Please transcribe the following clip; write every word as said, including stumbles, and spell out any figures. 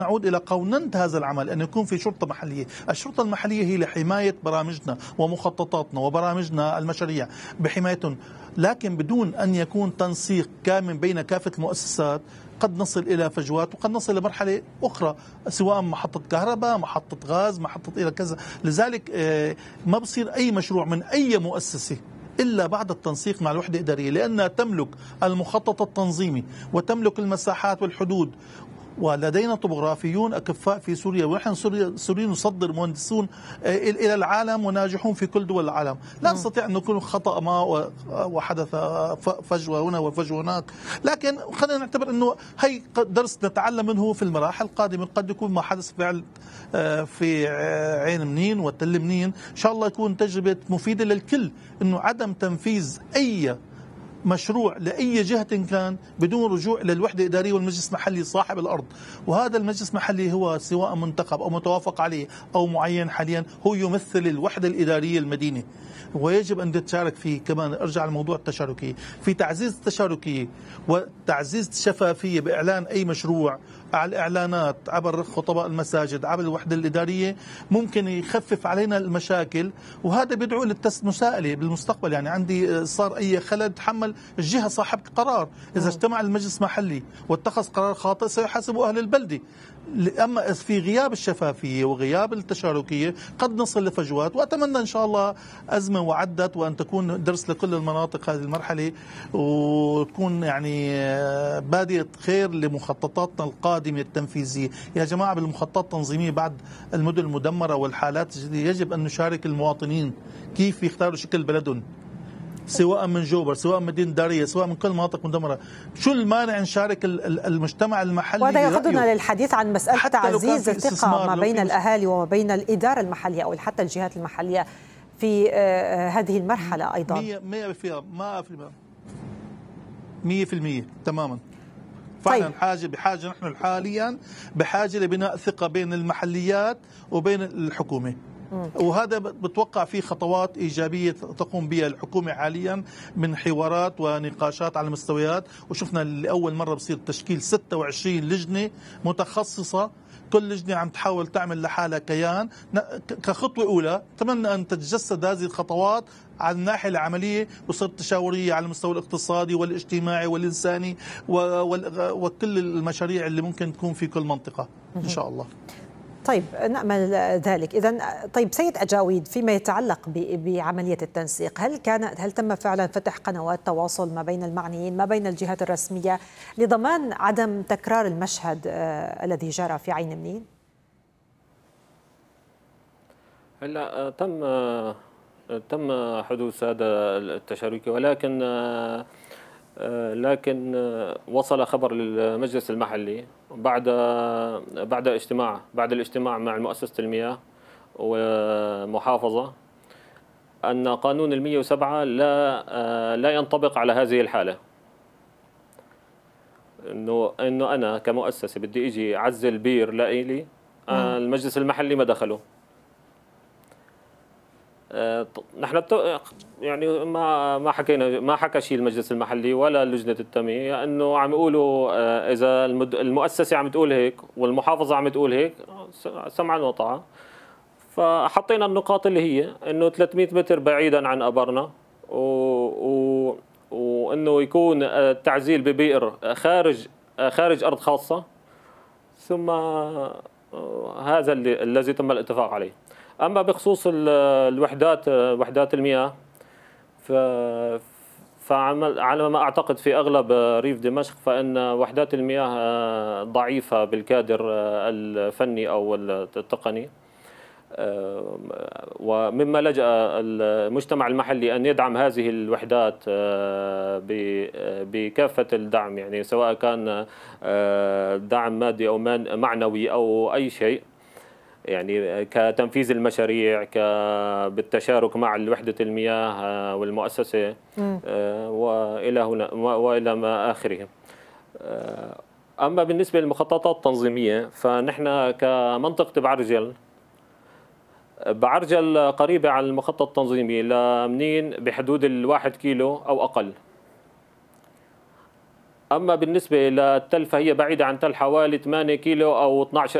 نعود إلى قوننة هذا العمل، أن يكون في شرطة محلية. الشرطة المحلية هي لحماية برامجنا ومخططاتنا وبرامجنا المشاريع بحمايتهم، لكن بدون أن يكون تنسيق كامل بين كافة المؤسسات قد نصل إلى فجوات وقد نصل إلى مرحلة أخرى، سواء محطة كهرباء، محطة غاز، محطة إلى كذا. لذلك ما بصير أي مشروع من أي مؤسسة إلا بعد التنسيق مع الوحدة الإدارية، لأنها تملك المخطط التنظيمي وتملك المساحات والحدود، ولدينا طبوغرافيون أكفاء في سوريا، ونحن سوريا نصدر مهندسون إلى العالم وناجحون في كل دول العالم. لا نستطيع أن نكون خطأ ما وحدث فجوة هنا وفجوة هناك، لكن خلينا نعتبر أنه هي درس نتعلم منه في المراحل القادمة. قد يكون ما حدث فعل في عين منين وتل منين إن شاء الله يكون تجربة مفيدة للكل، أنه عدم تنفيذ أي مشروع لأي جهة كان بدون رجوع للوحدة الإدارية والمجلس المحلي صاحب الأرض. وهذا المجلس المحلي هو سواء منتخب أو متوافق عليه أو معين حاليا هو يمثل الوحدة الإدارية المدينة، ويجب أن تشارك فيه. كمان أرجع لموضوع التشاركية، في تعزيز التشاركية وتعزيز الشفافية بإعلان أي مشروع على الإعلانات عبر خطباء المساجد عبر الوحدة الإدارية ممكن يخفف علينا المشاكل، وهذا بيدعو للمساءلة بالمستقبل. يعني عندي صار أي خلل تحمل الجهة صاحب القرار، إذا اجتمع المجلس المحلي واتخذ قرار خاطئ سيحاسبه أهل البلدة. أما في غياب الشفافية وغياب التشاركية قد نصل لفجوات، وأتمنى إن شاء الله أزمة وعدت وأن تكون درس لكل المناطق هذه المرحلة، وتكون يعني بادئة خير لمخططاتنا القادمة التنفيذية. يا جماعة بالمخططات التنظيمية بعد المدن المدمرة والحالات يجب أن نشارك المواطنين كيف يختاروا شكل بلدهم، سواء من جوبر، سواء من مدينة دارية، سواء من كل مناطق مدمرة. شو المانع نشارك المجتمع المحلي؟ وهذا يقودنا للحديث عن مسألة تعزيز الثقة ما بين الأهالي وما بين الإدارة المحلية أو حتى الجهات المحلية في هذه المرحلة أيضا. مية فيها ما في مية في المية تماما. فعلا طيب. حاجة بحاجة نحن حاليا بحاجة لبناء ثقة بين المحليات وبين الحكومة، وهذا بتوقع فيه خطوات إيجابية تقوم بها الحكومة حاليا من حوارات ونقاشات على المستويات. وشفنا لأول مرة بصير تشكيل ستة وعشرين لجنة متخصصة، كل لجنة عم تحاول تعمل لحالها كيان كخطوة أولى. أتمنى أن تتجسد هذه الخطوات على الناحية العملية وصير تشاورية على المستوى الاقتصادي والاجتماعي والإنساني وكل المشاريع اللي ممكن تكون في كل منطقة إن شاء الله. طيب نأمل ذلك. إذن طيب سيد أجاويد، فيما يتعلق بعملية التنسيق، هل كان هل تم فعلا فتح قنوات تواصل ما بين المعنيين ما بين الجهات الرسمية لضمان عدم تكرار المشهد الذي جرى في عين منين؟ هلا تم تم حدوث هذا التشاركي، ولكن لكن وصل خبر للمجلس المحلي بعد بعد اجتماع بعد الاجتماع مع مؤسسة المياه ومحافظة أن قانون المئة وسبعة لا لا ينطبق على هذه الحالة. إنه إنه أنا كمؤسسة بدي إجي أعزل بير لإلي، المجلس المحلي ما دخله. نحن يعني ما ما حكينا ما حكى شيء المجلس المحلي ولا لجنة التنمية، انه عم يقولوا اذا المؤسسة عم تقول هيك والمحافظة عم تقول هيك سمعا وطاعة. فحطينا النقاط اللي هي انه ثلاثمئة متر بعيدا عن ابرنا، و وانه يكون التعزيل ببئر خارج خارج ارض خاصة، ثم هذا اللي الذي تم الاتفاق عليه. أما بخصوص الوحدات وحدات المياه فعلى ما أعتقد في أغلب ريف دمشق فإن وحدات المياه ضعيفة بالكادر الفني أو التقني، ومما لجأ المجتمع المحلي أن يدعم هذه الوحدات بكافة الدعم، يعني سواء كان دعم مادي أو معنوي أو أي شيء، يعني كتنفيذ المشاريع بالتشارك مع وحدة المياه والمؤسسة وإلى هنا وإلى ما آخره. أما بالنسبة للمخططات التنظيمية فنحن كمنطقة بعرجل بعرجل قريبة على المخطط التنظيمي لمنين بحدود الواحد كيلو أو أقل. اما بالنسبه للتل فهي بعيده عن تل حوالي ثمانية كيلو او اثنعش